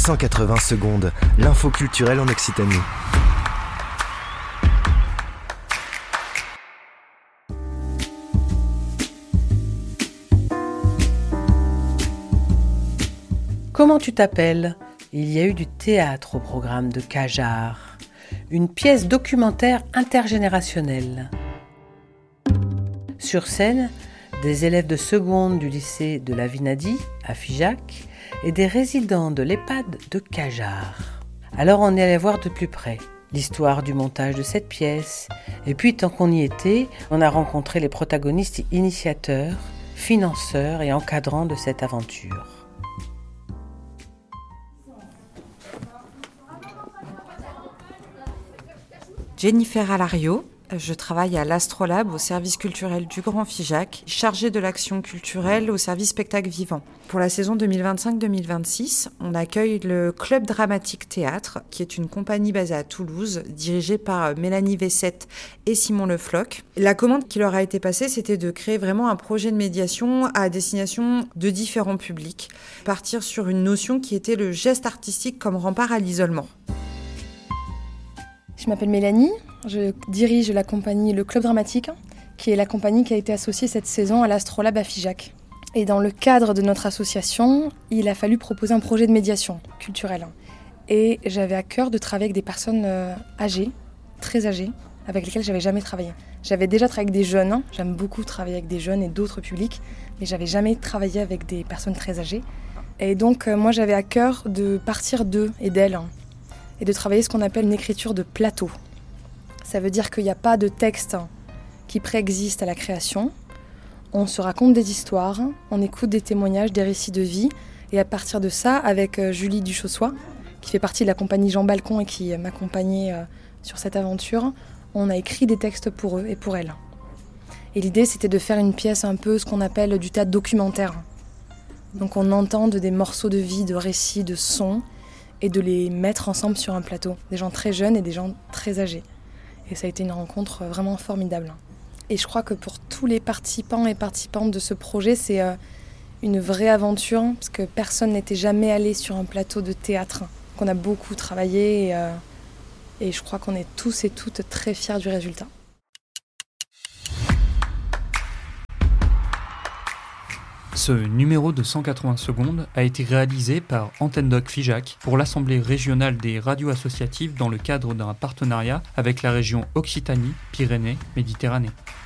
180 secondes, l'info culturelle en Occitanie. Comment tu t'appelles ? Il y a eu du théâtre au programme de Cajar, une pièce documentaire intergénérationnelle. Sur scène, des élèves de seconde du lycée de la Vinadi, à Figeac, et des résidents de l'EHPAD de Cajar. Alors on est allé voir de plus près l'histoire du montage de cette pièce, et puis tant qu'on y était, on a rencontré les protagonistes initiateurs, financeurs et encadrants de cette aventure. Jennifer Alario, je travaille à l'Astrolabe au service culturel du Grand Figeac, chargée de l'action culturelle au service spectacle vivant. Pour la saison 2025-2026, on accueille le Club Dramatique Théâtre, qui est une compagnie basée à Toulouse, dirigée par Mélanie Vessette et Simon Le Floch. La commande qui leur a été passée, c'était de créer vraiment un projet de médiation à destination de différents publics, partir sur une notion qui était le geste artistique comme rempart à l'isolement. Je m'appelle Mélanie, je dirige la compagnie Le Club Dramatique, qui est la compagnie qui a été associée cette saison à l'Astrolabe à Figeac. Et dans le cadre de notre association, il a fallu proposer un projet de médiation culturelle. Et j'avais à cœur de travailler avec des personnes âgées, très âgées, avec lesquelles j'avais jamais travaillé. J'avais déjà travaillé avec des jeunes, j'aime beaucoup travailler avec des jeunes et d'autres publics, mais j'avais jamais travaillé avec des personnes très âgées. Et donc moi j'avais à cœur de partir d'eux et d'elles, et de travailler ce qu'on appelle une écriture de plateau. Ça veut dire qu'il n'y a pas de texte qui préexiste à la création. On se raconte des histoires, on écoute des témoignages, des récits de vie, et à partir de ça, avec Julie Duchossois, qui fait partie de la compagnie Jean Balcon et qui m'accompagnait sur cette aventure, on a écrit des textes pour eux et pour elles. Et l'idée, c'était de faire une pièce un peu ce qu'on appelle du théâtre documentaire. Donc on entend des morceaux de vie, de récits, de sons, et de les mettre ensemble sur un plateau, des gens très jeunes et des gens très âgés. Et ça a été une rencontre vraiment formidable. Et je crois que pour tous les participants et participantes de ce projet, c'est une vraie aventure, parce que personne n'était jamais allé sur un plateau de théâtre, qu'on a beaucoup travaillé, et je crois qu'on est tous et toutes très fiers du résultat. Ce numéro de 180 secondes a été réalisé par Antenne Doc Figeac pour l'Assemblée régionale des radios associatives dans le cadre d'un partenariat avec la région Occitanie-Pyrénées-Méditerranée.